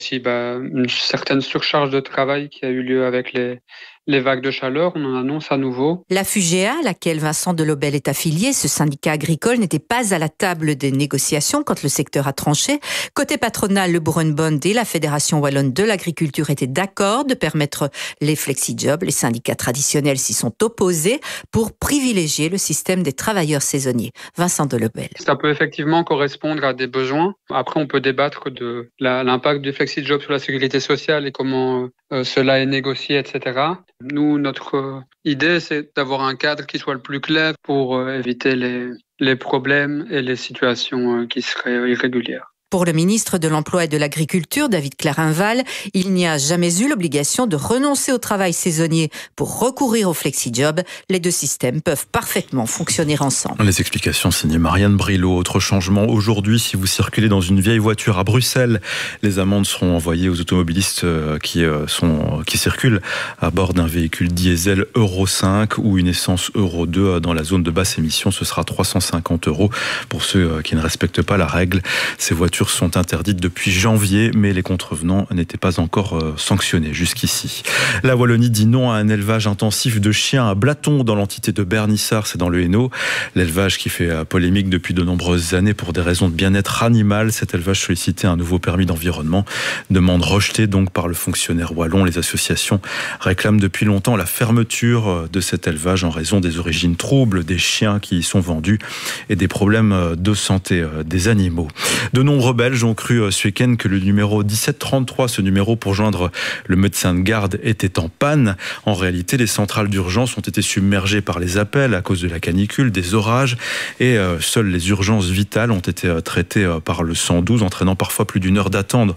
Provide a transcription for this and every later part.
Si une certaine surcharge de travail qui a eu lieu avec les vagues de chaleur, on en annonce à nouveau. La FUGEA, à laquelle Vincent Delobel est affilié, ce syndicat agricole, n'était pas à la table des négociations quand le secteur a tranché. Côté patronal, le Boerenbond et la Fédération wallonne de l'agriculture étaient d'accord de permettre les flexi-jobs. Les syndicats traditionnels s'y sont opposés pour privilégier le système des travailleurs saisonniers. Vincent Delobel. Ça peut effectivement correspondre à des besoins. Après, on peut débattre de l'impact du flexi-job sur la sécurité sociale et comment cela est négocié, etc. Nous, notre idée, c'est d'avoir un cadre qui soit le plus clair pour éviter les problèmes et les situations qui seraient irrégulières. Pour le ministre de l'Emploi et de l'Agriculture, David Clarinval, il n'y a jamais eu l'obligation de renoncer au travail saisonnier pour recourir au flexi-job. Les deux systèmes peuvent parfaitement fonctionner ensemble. Les explications signées Marianne Brilot. Autre changement aujourd'hui, si vous circulez dans une vieille voiture à Bruxelles, les amendes seront envoyées aux automobilistes qui circulent à bord d'un véhicule diesel Euro 5 ou une essence Euro 2 dans la zone de basse émission. Ce sera 350 € pour ceux qui ne respectent pas la règle. Ces voitures sont interdites depuis janvier, mais les contrevenants n'étaient pas encore sanctionnés jusqu'ici. La Wallonie dit non à un élevage intensif de chiens à Blaton dans l'entité de Bernissart, c'est dans le Hainaut. L'élevage qui fait polémique depuis de nombreuses années pour des raisons de bien-être animal. Cet élevage sollicitait un nouveau permis d'environnement. Demande rejetée donc par le fonctionnaire wallon. Les associations réclament depuis longtemps la fermeture de cet élevage en raison des origines troubles des chiens qui y sont vendus et des problèmes de santé des animaux. De nombreux Belges ont cru ce week-end que le numéro 1733, ce numéro pour joindre le médecin de garde, était en panne. En réalité, les centrales d'urgence ont été submergées par les appels à cause de la canicule, des orages et seules les urgences vitales ont été traitées par le 112, entraînant parfois plus d'une heure d'attente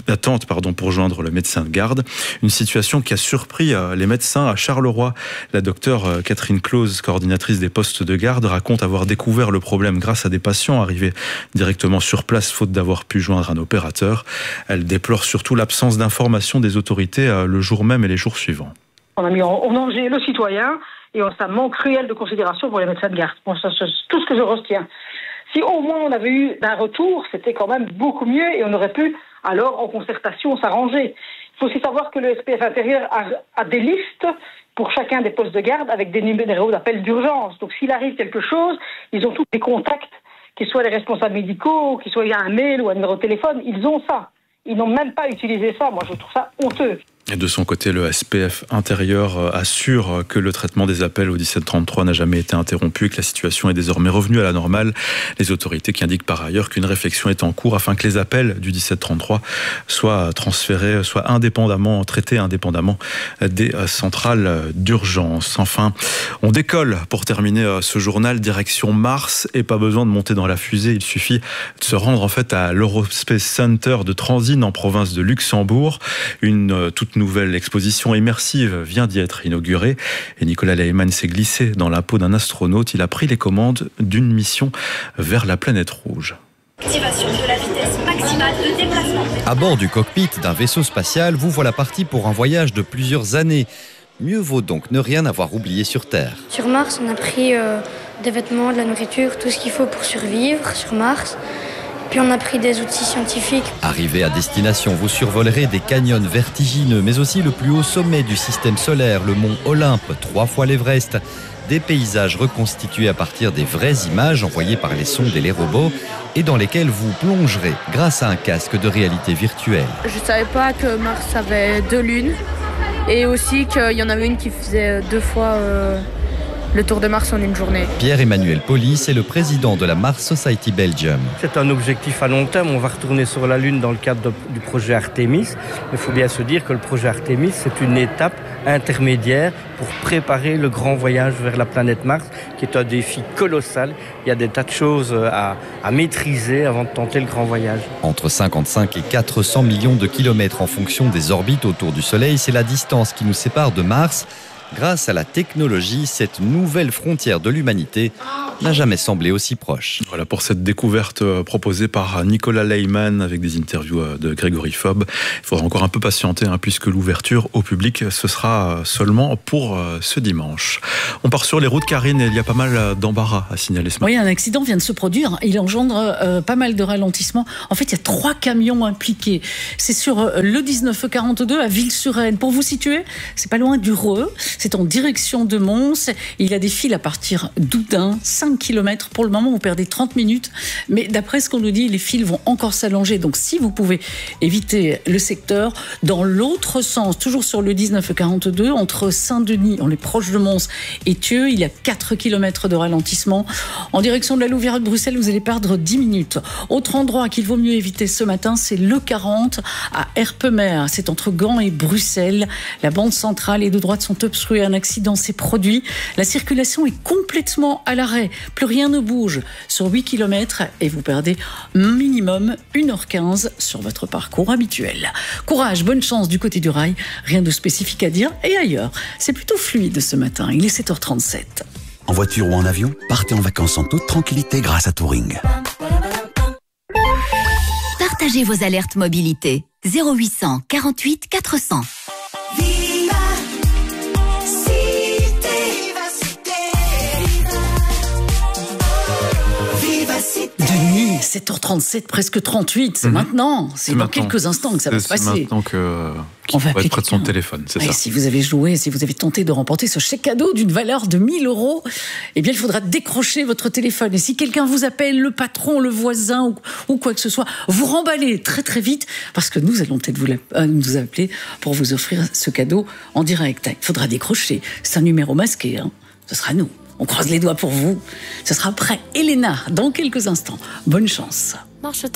pour joindre le médecin de garde. Une situation qui a surpris les médecins à Charleroi. La docteure Catherine Clause, coordinatrice des postes de garde, raconte avoir découvert le problème grâce à des patients arrivés directement sur place faute d'avoir pu joindre un opérateur. Elle déplore surtout l'absence d'information des autorités le jour même et les jours suivants. On a mis en danger le citoyen et ça manque cruel de considération pour les médecins de garde. Bon, c'est tout ce que je retiens. Si au moins on avait eu un retour, c'était quand même beaucoup mieux et on aurait pu alors en concertation s'arranger. Il faut aussi savoir que le SPF intérieur a des listes pour chacun des postes de garde avec des numéros d'appel d'urgence. Donc s'il arrive quelque chose, ils ont tous des contacts, qu'ils soient les responsables médicaux, qu'ils soient un mail ou un numéro de téléphone, ils ont ça. Ils n'ont même pas utilisé ça. Moi, je trouve ça honteux. Et de son côté, le SPF intérieur assure que le traitement des appels au 1733 n'a jamais été interrompu et que la situation est désormais revenue à la normale. Les autorités qui indiquent par ailleurs qu'une réflexion est en cours afin que les appels du 1733 soient transférés, soient traités indépendamment des centrales d'urgence. Enfin, on décolle pour terminer ce journal direction Mars et pas besoin de monter dans la fusée. Il suffit de se rendre en fait à l'Eurospace Center de Transine en province de Luxembourg. Une toute nouvelle exposition immersive vient d'y être inaugurée et Nicolas Lehmann s'est glissé dans la peau d'un astronaute. Il a pris les commandes d'une mission vers la planète rouge. Activation de la vitesse maximale de déplacement. À bord du cockpit d'un vaisseau spatial, vous voilà parti pour un voyage de plusieurs années. Mieux vaut donc ne rien avoir oublié sur Terre. Sur Mars, on a pris des vêtements, de la nourriture, tout ce qu'il faut pour survivre sur Mars. Puis on a pris des outils scientifiques. Arrivé à destination, vous survolerez des canyons vertigineux, mais aussi le plus haut sommet du système solaire, le mont Olympe, 3 fois l'Everest. Des paysages reconstitués à partir des vraies images envoyées par les sondes et les robots et dans lesquels vous plongerez grâce à un casque de réalité virtuelle. Je ne savais pas que Mars avait 2 lunes et aussi qu'il y en avait une qui faisait 2 fois le tour de Mars en une journée. Pierre-Emmanuel Polis est le président de la Mars Society Belgium. C'est un objectif à long terme. On va retourner sur la Lune dans le cadre du projet Artemis. Il faut bien se dire que le projet Artemis, c'est une étape intermédiaire pour préparer le grand voyage vers la planète Mars, qui est un défi colossal. Il y a des tas de choses à maîtriser avant de tenter le grand voyage. Entre 55 et 400 millions de kilomètres en fonction des orbites autour du Soleil, c'est la distance qui nous sépare de Mars. Grâce à la technologie, cette nouvelle frontière de l'humanité n'a jamais semblé aussi proche. Voilà pour cette découverte proposée par Nicolas Leyman avec des interviews de Grégory Fob. Il faudra encore un peu patienter puisque l'ouverture au public, ce sera seulement pour ce dimanche. On part sur les routes, Karine, et il y a pas mal d'embarras à signaler ce matin. Oui, un accident vient de se produire. Il engendre pas mal de ralentissements. En fait, il y a 3 camions impliqués. C'est sur le 1942 à Ville-sur-Aisne. Pour vous situer, c'est pas loin du Reux. C'est en direction de Mons. Il y a des files à partir d'Oudin, 5 km. Pour le moment, vous perdez 30 minutes. Mais d'après ce qu'on nous dit, les files vont encore s'allonger. Donc, si vous pouvez éviter le secteur, dans l'autre sens, toujours sur le 1942, entre Saint-Denis, on est proche de Mons, et Thieux, il y a 4 km de ralentissement. En direction de la Louvière de Bruxelles, vous allez perdre 10 minutes. Autre endroit qu'il vaut mieux éviter ce matin, c'est le 40 à Erpemer. C'est entre Gand et Bruxelles. La bande centrale et de droite sont obstruées. Un accident s'est produit. La circulation est complètement à l'arrêt. Plus rien ne bouge sur 8 km et vous perdez minimum 1h15 sur votre parcours habituel. Courage, bonne chance du côté du rail. Rien de spécifique à dire. Et ailleurs, c'est plutôt fluide ce matin. Il est 7h37. En voiture ou en avion, partez en vacances en toute tranquillité grâce à Touring. Partagez vos alertes mobilité. 0800 48 400. Denis, 7h37, presque 38, c'est maintenant. C'est dans quelques instants que ça va se passer. C'est maintenant qu'il va être près de son téléphone, c'est ça. Si vous avez joué, si vous avez tenté de remporter ce chèque cadeau d'une valeur de 1 000 €, eh bien, il faudra décrocher votre téléphone. Et si quelqu'un vous appelle, le patron, le voisin ou quoi que ce soit, vous remballez très très vite parce que nous allons peut-être nous appeler pour vous offrir ce cadeau en direct. Il faudra décrocher. C'est un numéro masqué, ce sera nous. On croise les doigts pour vous. Ce sera après Elena dans quelques instants. Bonne chance.